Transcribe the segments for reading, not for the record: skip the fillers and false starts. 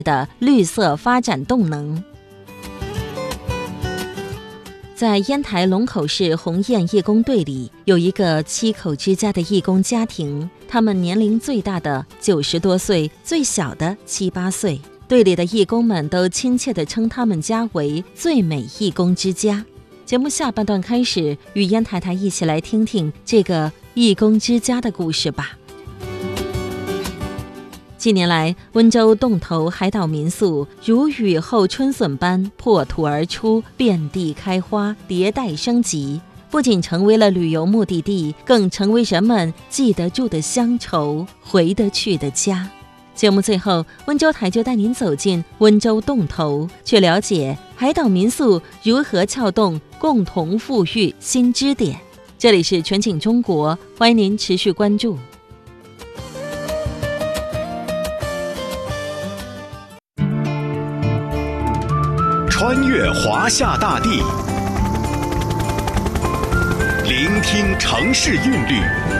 的绿色发展动能。在烟台龙口市鸿雁义工队里，有一个7口之家的义工家庭，他们年龄最大的90多岁，最小的7、8岁。队里的义工们都亲切地称他们家为最美义工之家。节目下半段开始，与烟台台一起来听听这个义工之家的故事吧。近年来，温州洞头海岛民宿如雨后春笋般破土而出，遍地开花，迭代升级，不仅成为了旅游目的地，更成为人们记得住的乡愁，回得去的家。节目最后，温州台就带您走进温州洞头，去了解海岛民宿如何撬动共同富裕新支点。这里是全景中国，欢迎您持续关注。 穿越华夏大地，聆听城市韵律，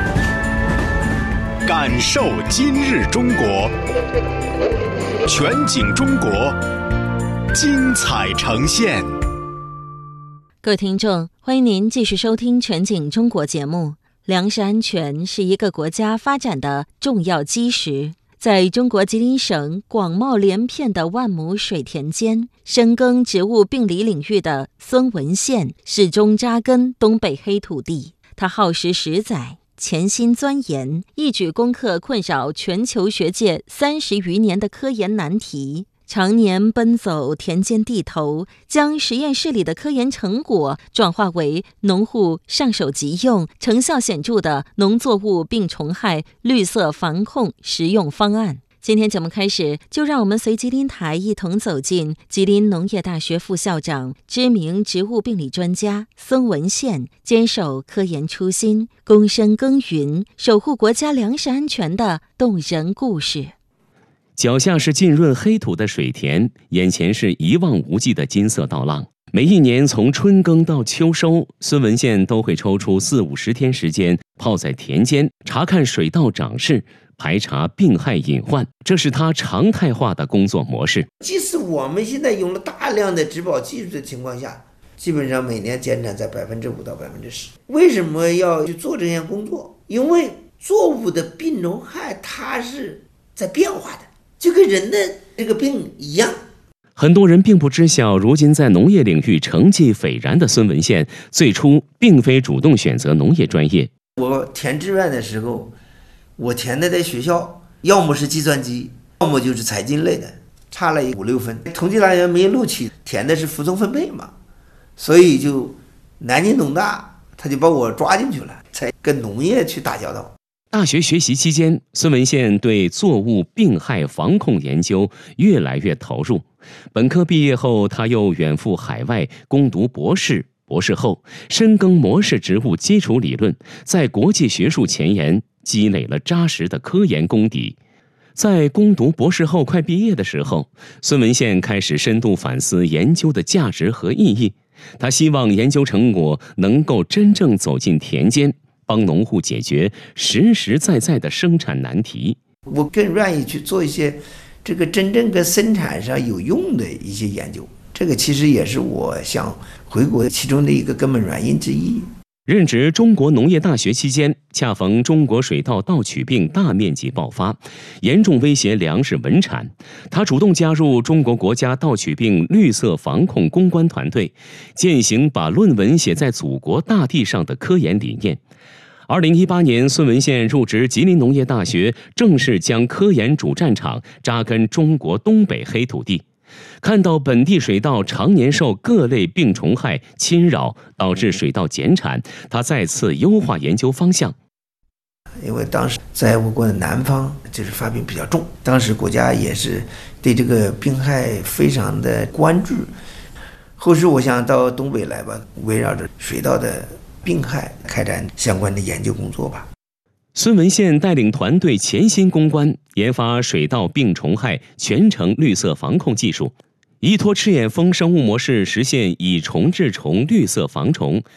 感受今日中国。全景中国，精彩呈现。 各位听众，欢迎您继续收听全景中国节目。粮食安全是一个国家发展的重要基石。在中国吉林省广袤连片的万亩水田间，深耕植物病理领域的孙文宪始终扎根东北黑土地。他耗时10载，潜心钻研，一举攻克困扰全球学界30余年的科研难题。常年奔走田间地头，将实验室里的科研成果转化为农户上手即用、成效显著的农作物病虫害绿色防控实用方案。今天节目开始，就让我们随吉林台一同走进吉林农业大学副校长、知名植物病理专家孙文宪坚守科研初心、躬身耕耘、守护国家粮食安全的动人故事。 脚下是浸润黑土的水田，眼前是一望无际的金色稻浪。每一年从春耕到秋收，孙文宪都会抽出40、50天时间泡在田间，查看水稻长势，排查病害隐患，这是他常态化的工作模式。 即使我们现在用了大量的植保技术的情况下，基本上每年减产在5%到10%。为什么要去做这项工作？因为作物的病虫害它是在变化的，就跟人的这个病一样。 很多人并不知晓，如今在农业领域成绩斐然的孙文宪，最初并非主动选择农业专业。 我填志愿的时候，我填的在学校，要么是计算机，要么就是财经类的，差了5、6分。统计大学没录取，填的是服从分配嘛，所以就南京农大他就把我抓进去了，才跟农业去打交道。 大学学习期间，孙文宪对作物病害防控研究越来越投入。本科毕业后，他又远赴海外攻读博士，博士后深耕模式植物基础理论，在国际学术前沿积累了扎实的科研功底。在攻读博士后快毕业的时候，孙文宪开始深度反思研究的价值和意义。他希望研究成果能够真正走进田间，帮农户解决实实在在的生产难题。 我更愿意去做一些这个真正跟生产上有用的一些研究，这个其实也是我想回国其中的一个根本原因之一。 任职中国农业大学期间，恰逢中国水稻盗取病大面积爆发，严重威胁粮食稳产。他主动加入中国国家盗取病绿色防控攻关团队，践行把论文写在祖国大地上的科研理念。2018年，孙文宪入职吉林农业大学，正式将科研主战场扎根中国东北黑土地。看到本地水稻常年受各类病虫害侵扰，导致水稻减产，他再次优化研究方向。 因为当时在我国的南方就是发病比较重，当时国家也是对这个病害非常的关注。后续我想到东北来吧，围绕着水稻的病害开展相关的研究工作吧。 孙文宪带领团队潜心攻关，研发水稻病虫害全程绿色防控技术，依托赤眼蜂生物模式实现以虫治虫绿色防虫。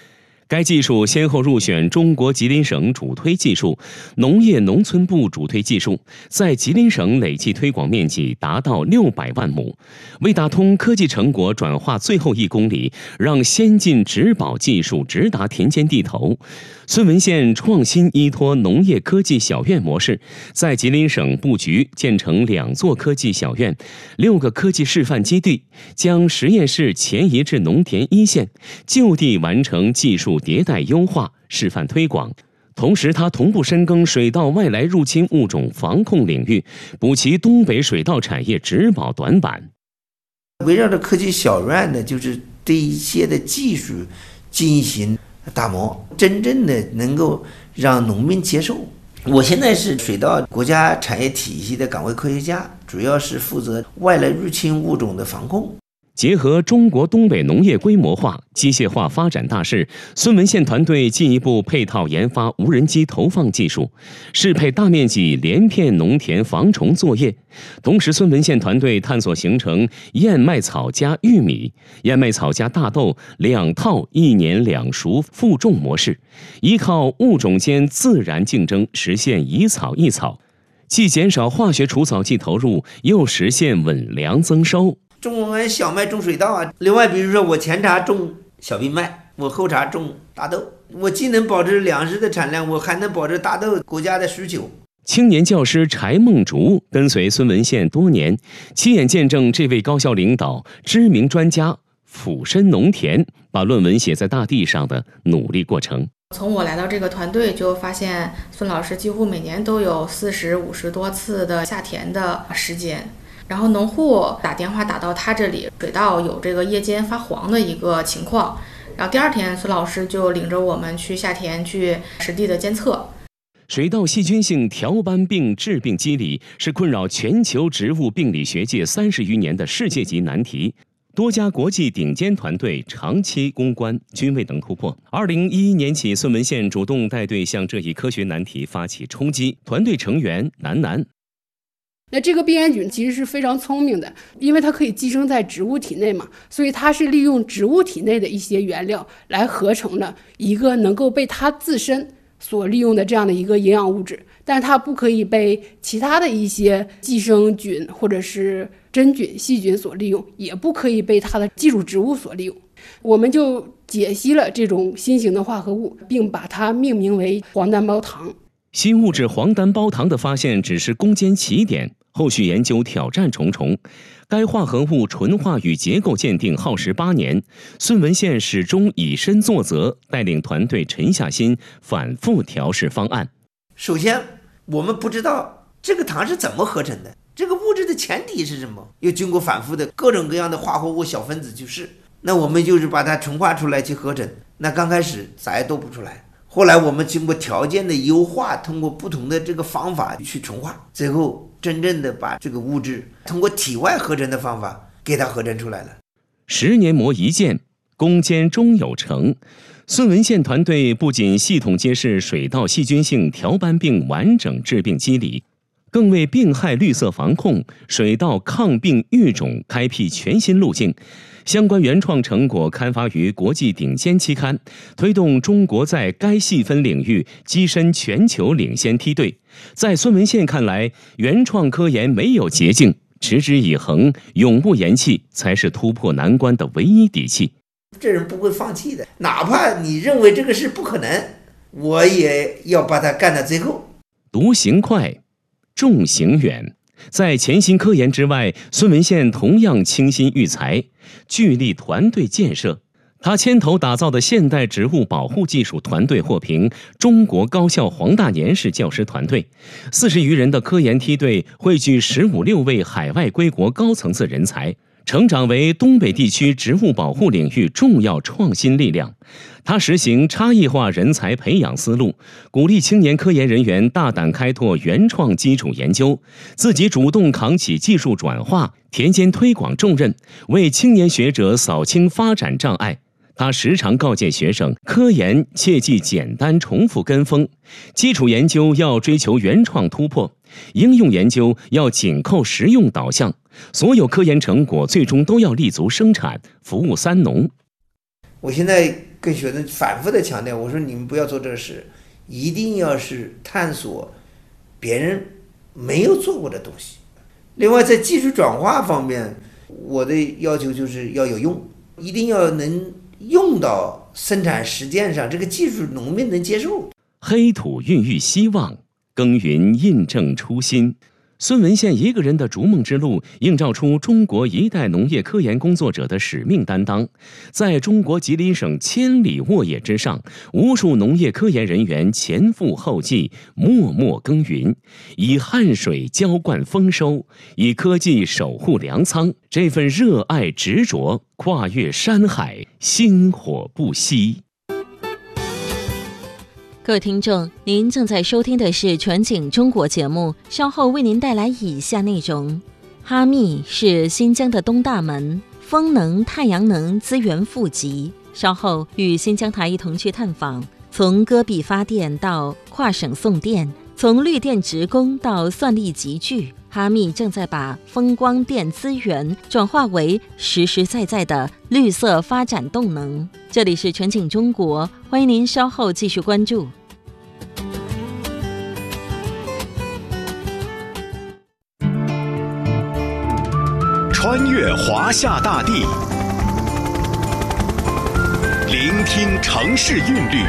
该技术先后入选中国吉林省主推技术、农业农村部主推技术，在吉林省累计推广面积达到600万亩。为打通科技成果转化最后1公里，让先进植保技术直达田间地头，孙文县创新依托农业科技小院模式，在吉林省布局建成2座科技小院、6个科技示范基地，将实验室前移至农田一线，就地完成技术迭代优化、示范推广。同时，他同步深耕水稻外来入侵物种防控领域，补齐东北水稻产业植保短板。 围绕着科技小院呢，就是对一些的技术进行打磨，真正的能够让农民接受。我现在是水稻国家产业体系的岗位科学家，主要是负责外来入侵物种的防控。 结合中国东北农业规模化、机械化发展大势，孙文县团队进一步配套研发无人机投放技术，适配大面积连片农田防虫作业。同时，孙文县团队探索形成燕麦草加玉米、燕麦草加大豆2套1年2熟复种模式，依靠物种间自然竞争实现一草一草，既减少化学除草剂投入，又实现稳粮增收。 种我们小麦种水稻啊，另外比如说我前茬种小冰麦，我后茬种大豆，我既能保证粮食的产量，我还能保证大豆国家的需求。 青年教师柴梦竹跟随孙文县多年，亲眼见证这位高校领导、知名专家俯身农田，把论文写在大地上的努力过程。 从我来到这个团队，就发现孙老师几乎每年都有40、50多次的下田的时间。然后农户打电话打到他这里，水稻有这个叶尖发黄的一个情况，然后第2天孙老师就领着我们去下田去实地的监测。 水稻细菌性条斑病致病机理是困扰全球植物病理学界30余年的世界级难题，多家国际顶尖团队长期攻关均未能突破。2011年起，孙文县主动带队向这一科学难题发起冲击，团队成员南。 那这个病原菌其实是非常聪明的，因为它可以寄生在植物体内嘛，所以它是利用植物体内的一些原料来合成了一个能够被它自身所利用的这样的一个营养物质，但是它不可以被其他的一些寄生菌或者是真菌、细菌所利用，也不可以被它的寄主植物所利用。我们就解析了这种新型的化合物，并把它命名为黄单胞糖。 新物质黄单胞糖的发现只是攻坚起点，后续研究挑战重重。该化合物纯化与结构鉴定耗时8年，孙文县始终以身作则，带领团队沉下心，反复调试方案。 首先，我们不知道这个糖是怎么合成的，这个物质的前提是什么，又经过反复的各种各样的化合物小分子去试，那我们就是把它纯化出来去合成。那刚开始啥也都不出来，后来我们经过条件的优化，通过不同的这个方法去纯化，最后真正的把这个物质通过体外合成的方法给它合成出来了。 10年磨一剑，攻坚终有成。孙文县团队不仅系统揭示水稻细菌性条斑病完整致病机理，更为病害绿色防控、水稻抗病育种开辟全新路径。相关原创成果刊发于国际顶尖期刊，推动中国在该细分领域跻身全球领先梯队。在孙文县看来，原创科研没有捷径，持之以恒、永不言弃才是突破难关的唯一底气。 这人不会放弃的，哪怕你认为这个事不可能，我也要把它干到最后。 独行快，众行远。在潜心科研之外，孙文县同样倾心育才，聚力团队建设。他牵头打造的现代植物保护技术团队获评中国高校黄大年式教师团队，40余人的科研梯队汇聚15、16位海外归国高层次人才，成长为东北地区植物保护领域重要创新力量。他实行差异化人才培养思路，鼓励青年科研人员大胆开拓原创基础研究，自己主动扛起技术转化、田间推广重任，为青年学者扫清发展障碍。他时常告诫学生，科研切忌简单重复跟风，基础研究要追求原创突破，应用研究要紧扣实用导向，所有科研成果最终都要立足生产，服务三农。 我现在跟学生反复的强调，我说你们不要做这个事，一定要是探索别人没有做过的东西。另外在技术转化方面，我的要求就是要有用，一定要能用到生产实践上，这个技术农民能接受。 黑土孕育希望，耕耘印证初心。孙文宪一个人的逐梦之路，映照出中国一代农业科研工作者的使命担当。在中国吉林省千里沃野之上，无数农业科研人员前赴后继，默默耕耘，以汗水浇灌丰收，以科技守护粮仓。这份热爱执着，跨越山海，星火不息。 各位听众，您正在收听的是全景中国节目，稍后为您带来以下内容。哈密是新疆的东大门，风能、太阳能资源富集。稍后与新疆台一同去探访，从戈壁发电到跨省送电，从绿电直供到算力集聚，哈密正在把风光电资源转化为实实在在的绿色发展动能。这里是全景中国，欢迎您稍后继续关注。 穿越华夏大地，聆听城市韵律，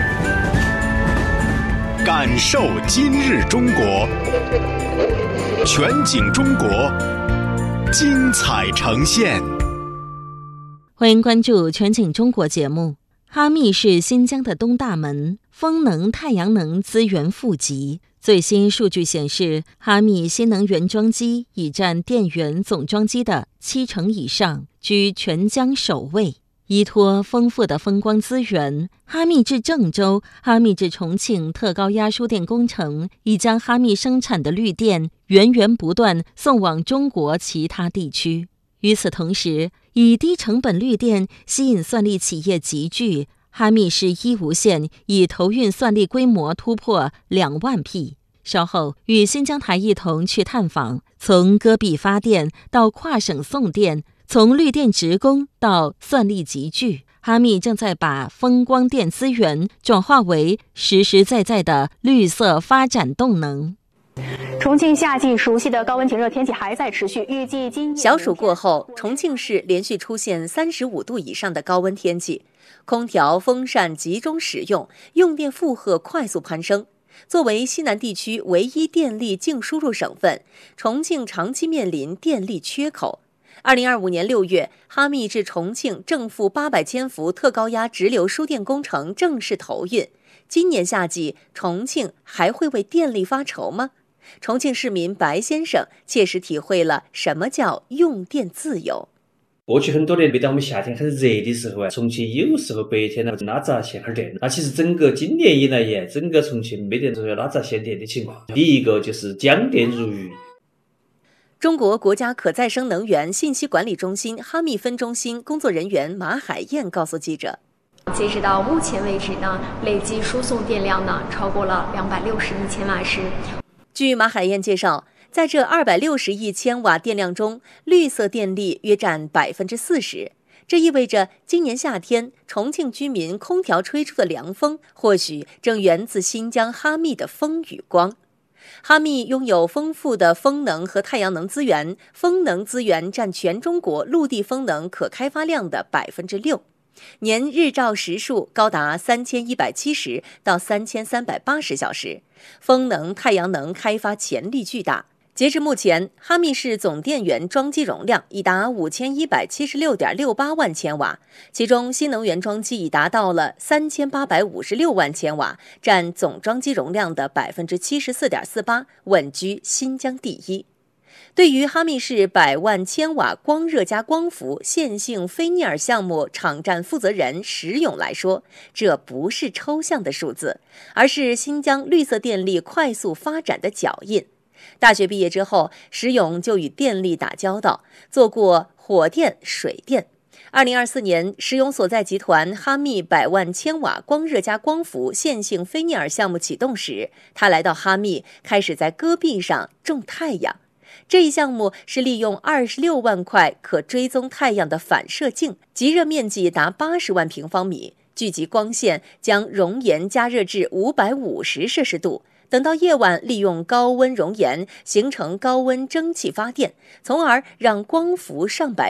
感受今日中国。全景中国，精彩呈现。 欢迎关注全景中国节目。哈密是新疆的东大门，风能、太阳能资源富集。最新数据显示，哈密新能源装机已占电源总装机的70%以上，居全疆首位。依托丰富的风光资源，哈密至郑州、哈密至重庆特高压输电工程已将哈密生产的绿电源源不断送往中国其他地区。与此同时，以低成本绿电吸引算力企业集聚，哈密市一无线已投运算力规模突破2万匹。稍后与新疆台一同去探访，从戈壁发电到跨省送电，从绿电直供到算力集聚，哈密正在把风光电资源转化为实实在在的绿色发展动能。 重庆夏季熟悉的高温晴热天气还在持续，预计今小暑过后，重庆市连续出现35度以上的高温天气，空调、风扇集中使用，用电负荷快速攀升。作为西南地区唯一电力净输入省份，重庆长期面临电力缺口。2025年6月，哈密至重庆正负800千伏特高压直流输电工程正式投运。今年夏季，重庆还会为电力发愁吗？重庆市民白先生切实体会了什么叫用电自由。 过去很多年，每当我们夏天很热的时候重庆有时候白天拉闸限哈电。那其实整个今年以来整个重庆每天都有拉闸限电的情况。第一个就是江电如鱼。 中国国家可再生能源信息管理中心哈密分中心工作人员马海燕告诉记者， 截止到目前为止呢，累计输送电量呢超过了260亿千瓦时。 据马海燕介绍，在这260亿千瓦电量中，绿色电力约占40%。这意味着今年夏天，重庆居民空调吹出的凉风，或许正源自新疆哈密的风与光。哈密拥有丰富的风能和太阳能资源，风能资源占全中国陆地风能可开发量的6%，年日照时数高达3170到3380小时，风能、太阳能开发潜力巨大。截至目前，哈密市总电源装机容量已达5176.68万千瓦，其中新能源装机已达到了3856万千瓦，占总装机容量的74.48%，稳居新疆第一。对于哈密市100万千瓦光热加光伏线性菲涅尔项目场站负责人石勇来说，这不是抽象的数字，而是新疆绿色电力快速发展的脚印。大学毕业之后，石勇就与电力打交道，做过火电、水电。2024年，石勇所在集团哈密100万千瓦光热加光伏线性菲涅尔项目启动时，他来到哈密，开始在戈壁上种太阳。 这一项目是利用26万块可追踪太阳的反射镜，极热面积达80万平方米，聚集光线将熔岩加热至550摄氏度。等到夜晚，利用高温熔岩形成高温蒸汽发电，从而让光伏上百